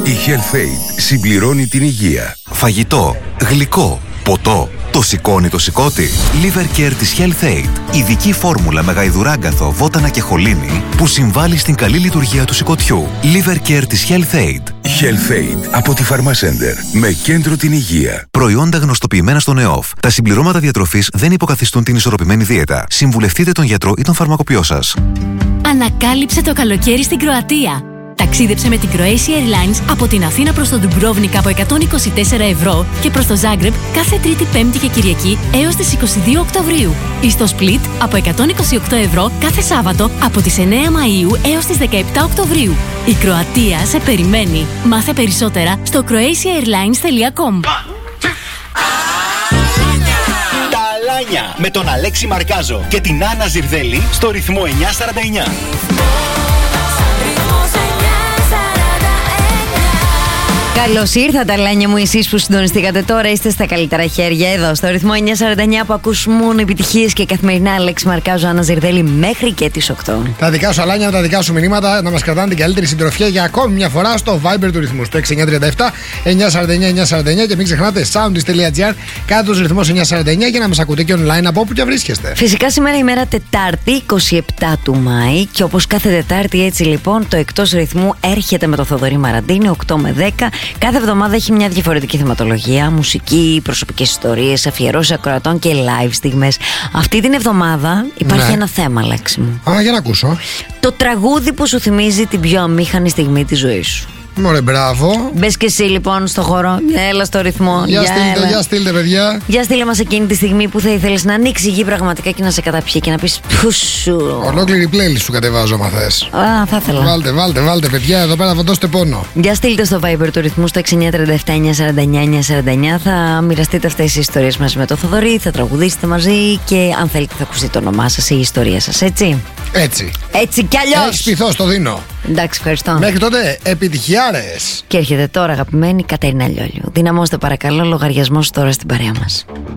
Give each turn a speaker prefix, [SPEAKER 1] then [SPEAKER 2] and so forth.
[SPEAKER 1] Η Health-Ade συμπληρώνει την υγεία.
[SPEAKER 2] Φαγητό, γλυκό, ποτό. Το σηκώνει το σηκώτη. Liver Care της Health-Ade. Ειδική φόρμουλα με γαϊδουράγκαθο, βότανα και χολίνη που συμβάλλει στην καλή λειτουργία του σηκωτιού. Liver Care της Health-Ade.
[SPEAKER 1] Health-Ade από τη Pharmacenter. Με κέντρο την υγεία.
[SPEAKER 2] Προϊόντα γνωστοποιημένα στον ΕΟΦ. Τα συμπληρώματα διατροφής δεν υποκαθιστούν την ισορροπημένη δίαιτα. Συμβουλευτείτε τον γιατρό ή τον φαρμακοποιό σας.
[SPEAKER 3] Ανακάλυψε το καλοκαίρι στην Κροατία. Ταξίδεψε με την Croatia Airlines από την Αθήνα προς τον Ντουμπρόβνικα από 124 ευρώ και προς το Ζάγκρεπ κάθε Τρίτη, Πέμπτη και Κυριακή έως τις 22 Οκτωβρίου. Ή στο Split από 128 ευρώ κάθε Σάββατο από τις 9 Μαΐου έως τις 17 Οκτωβρίου. Η Κροατία σε περιμένει. Μάθε περισσότερα στο croatiaairlines.com.
[SPEAKER 4] Ταλάνια με τον Αλέξη Μαρκάζο και την Άννα Ζιρδέλη στο ρυθμό 949.
[SPEAKER 5] Καλώς ήρθατε, Αλάνια μου, εσείς που συντονιστήκατε τώρα. Είστε στα καλύτερα χέρια εδώ στο ρυθμό 949 που ακούς μόνο επιτυχίες και καθημερινά. Αλέξη Μαρκάζο, Άννα Ζιρδέλη μέχρι και τις 8.
[SPEAKER 6] Τα δικά σου, Αλάνια, τα δικά σου μηνύματα να μας κρατάνε την καλύτερη συντροφιά για ακόμη μια φορά στο Viber του ρυθμού. Στο 6937 949 και μην ξεχνάτε soundis.gr κάτω ρυθμός 949 για να μας ακούτε και online από όπου και βρίσκεστε.
[SPEAKER 5] Φυσικά σήμερα ημέρα Τετάρτη 27 του Μάη και όπως κάθε Τετάρτη, έτσι λοιπόν το εκτός ρυθμού έρχεται με το Θοδωρή Μαραντίνη 8 με 10. Κάθε εβδομάδα έχει μια διαφορετική θεματολογία, μουσική, προσωπικές ιστορίες, αφιερώσεις ακροατών και live στιγμές. Αυτή την εβδομάδα υπάρχει ένα θέμα, Λέξη μου.
[SPEAKER 6] Για να ακούσω.
[SPEAKER 5] Το τραγούδι που σου θυμίζει την πιο αμήχανη στιγμή της ζωής σου.
[SPEAKER 6] Μωρέ, μπράβο.
[SPEAKER 5] Μπες και εσύ λοιπόν στο χώρο. Έλα στο ρυθμό.
[SPEAKER 6] Για στείλτε, παιδιά.
[SPEAKER 5] Για στείλε μας εκείνη τη στιγμή που θα ήθελες να ανοίξει η γη πραγματικά και να σε καταπιεί και να πεις πουσου.
[SPEAKER 6] Ολόκληρη playlist σου κατεβάζω, άμα θες.
[SPEAKER 5] Θα ήθελα.
[SPEAKER 6] Βάλτε, παιδιά, εδώ πέρα θα δώσετε πόνο.
[SPEAKER 5] Για στείλτε στο Viber του ρυθμού στο 6937 949 949. Θα μοιραστείτε αυτές τις ιστορίες μαζί με το Θοδωρή, θα τραγουδήσετε μαζί και αν θέλετε θα ακουστεί το όνομά σας ή η ιστορία σας, έτσι. Έτσι κι αλλιώς.
[SPEAKER 6] Έχεις πειθό, στο δίνω.
[SPEAKER 5] Εντάξει, ευχαριστώ.
[SPEAKER 6] Μέχρι τότε, επιτυχιάρες.
[SPEAKER 5] Και έρχεται τώρα, αγαπημένη Κατερίνα Λιόλιου. Δυναμώστε παρακαλώ, λογαριασμός τώρα στην παρέα μας.